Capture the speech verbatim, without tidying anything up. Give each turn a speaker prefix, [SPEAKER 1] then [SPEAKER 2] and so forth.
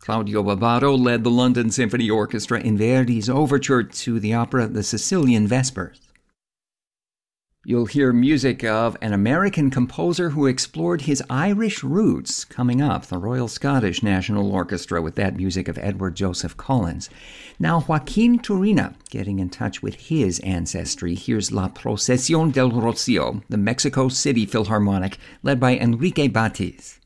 [SPEAKER 1] Claudio Bavato led the London Symphony Orchestra in Verdi's overture to the opera The Sicilian Vespers. You'll hear music of an American composer who explored his Irish roots coming up, the Royal Scottish National Orchestra, with that music of Edward Joseph Collins. Now, Joaquin Turina, getting in touch with his ancestry. Here's La Procesión del Rocío, the Mexico City Philharmonic, led by Enrique Batiz.